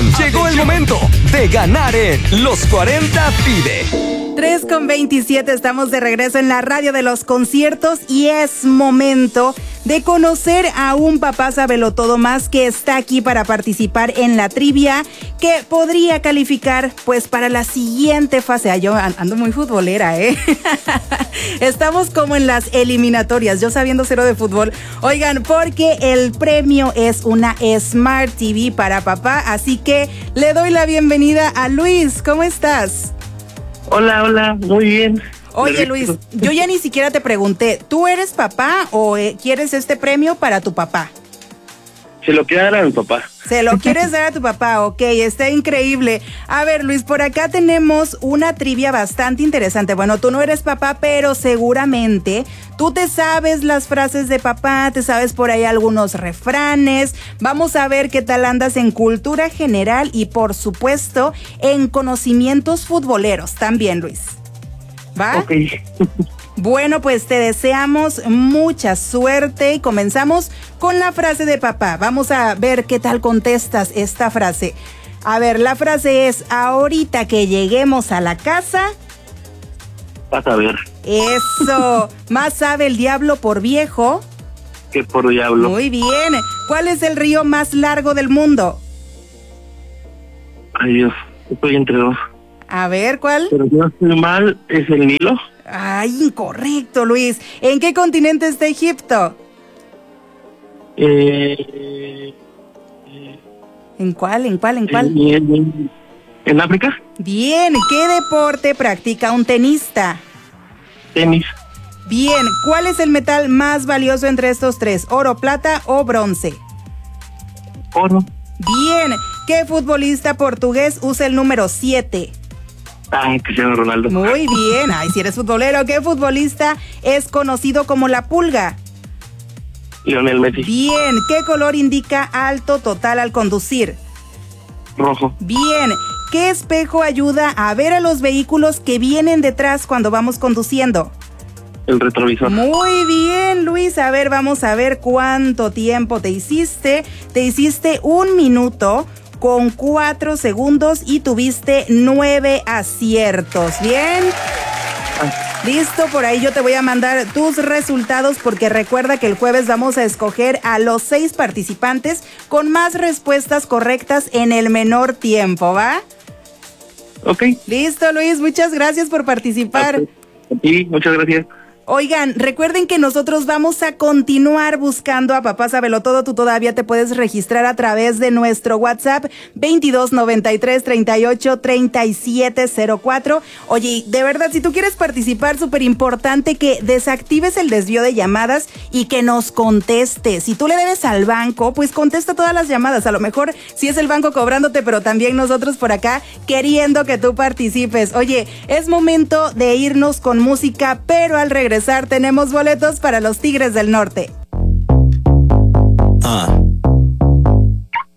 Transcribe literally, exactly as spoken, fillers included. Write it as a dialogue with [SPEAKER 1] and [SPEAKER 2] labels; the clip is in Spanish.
[SPEAKER 1] Atención, llegó el momento de ganar en Los cuarenta Pide.
[SPEAKER 2] tres con veintisiete, estamos de regreso en la radio de los conciertos y es momento de conocer a un papá sabelotodo más que está aquí para participar en la trivia que podría calificar pues para la siguiente fase. Ah, yo ando muy futbolera, ¿eh? Estamos como en las eliminatorias, yo sabiendo cero de fútbol. Oigan, porque el premio es una Smart T V para papá, así que le doy la bienvenida a Luis. ¿Cómo estás?
[SPEAKER 3] Hola, hola, muy bien.
[SPEAKER 2] Oye, Luis, yo ya ni siquiera te pregunté, ¿tú eres papá o eh, quieres este premio para tu papá?
[SPEAKER 3] Se lo quiero dar a mi papá.
[SPEAKER 2] Se lo quieres dar a tu papá, ok, está increíble. A ver, Luis, por acá tenemos una trivia bastante interesante. Bueno, tú no eres papá, pero seguramente tú te sabes las frases de papá, te sabes por ahí algunos refranes. Vamos a ver qué tal andas en cultura general y, por supuesto, en conocimientos futboleros también, Luis. ¿Va?
[SPEAKER 3] Ok.
[SPEAKER 2] Bueno, pues te deseamos mucha suerte y comenzamos con la frase de papá. Vamos a ver qué tal contestas esta frase. A ver, la frase es: ahorita que lleguemos a la casa...
[SPEAKER 3] Vas a ver.
[SPEAKER 2] Eso. Más sabe el diablo por viejo
[SPEAKER 3] que por diablo.
[SPEAKER 2] Muy bien. ¿Cuál es el río más largo del mundo?
[SPEAKER 3] Ay, Dios, estoy entre dos.
[SPEAKER 2] A ver, ¿cuál?
[SPEAKER 3] Pero si no estoy mal, ¿es el Nilo?
[SPEAKER 2] Ay, incorrecto, Luis. ¿En qué continente está Egipto?
[SPEAKER 3] Eh,
[SPEAKER 2] ¿En cuál? ¿En cuál? ¿En cuál?
[SPEAKER 3] En, en, ¿En África?
[SPEAKER 2] Bien. ¿Qué deporte practica un tenista?
[SPEAKER 3] Tenis.
[SPEAKER 2] Bien. ¿Cuál es el metal más valioso entre estos tres? ¿Oro, plata o bronce?
[SPEAKER 3] Oro.
[SPEAKER 2] Bien. ¿Qué futbolista portugués usa el número siete?
[SPEAKER 3] Ah, Cristiano Ronaldo.
[SPEAKER 2] Muy bien. Ay, si eres futbolero. ¿Qué futbolista es conocido como la pulga?
[SPEAKER 3] Lionel Messi.
[SPEAKER 2] Bien. ¿Qué color indica alto total al conducir?
[SPEAKER 3] Rojo.
[SPEAKER 2] Bien. ¿Qué espejo ayuda a ver a los vehículos que vienen detrás cuando vamos conduciendo?
[SPEAKER 3] El retrovisor.
[SPEAKER 2] Muy bien, Luis. A ver, vamos a ver cuánto tiempo te hiciste. Te hiciste un minuto con cuatro segundos y tuviste nueve aciertos. Bien. Listo, por ahí yo te voy a mandar tus resultados porque recuerda que el jueves vamos a escoger a los seis participantes con más respuestas correctas en el menor tiempo, ¿va?
[SPEAKER 3] Ok.
[SPEAKER 2] Listo, Luis, muchas gracias por participar.
[SPEAKER 3] Sí, muchas gracias.
[SPEAKER 2] Oigan, recuerden que nosotros vamos a continuar buscando a Papá Sabelotodo. Tú todavía te puedes registrar a través de nuestro WhatsApp veintidós noventa y tres treinta y ocho treinta y siete cero cuatro. Oye, de verdad, si tú quieres participar, súper importante que desactives el desvío de llamadas y que nos contestes. Si tú le debes al banco, pues contesta todas las llamadas. A lo mejor sí es el banco cobrándote, pero también nosotros por acá queriendo que tú participes. Oye, es momento de irnos con música, pero al regresar tenemos boletos para los Tigres del Norte.
[SPEAKER 1] Ah.